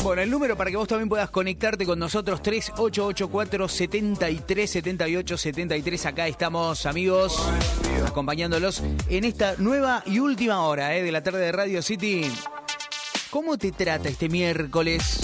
Bueno, el número para que vos también puedas conectarte con nosotros, 3884-7378-73. Acá estamos, amigos, acompañándolos en esta nueva y última hora de la tarde de Radio City. ¿Cómo te trata este miércoles?